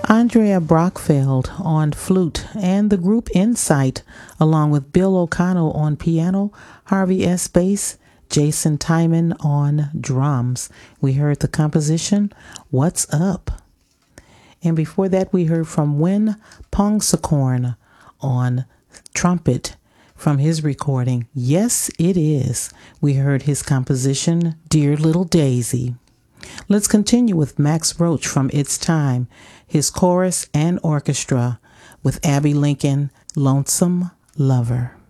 Andrea Brockfeld on flute, and the group Insight, along with Bill O'Connell on piano, Harvey S. bass, Jason Timon on drums. We heard the composition, What's Up? And before that, we heard from Win Pongsakorn on trumpet from his recording, Yes, It Is. We heard his composition, Dear Little Daisy. Let's continue with Max Roach from It's Time, his chorus and orchestra with Abby Lincoln, Lonesome Lover.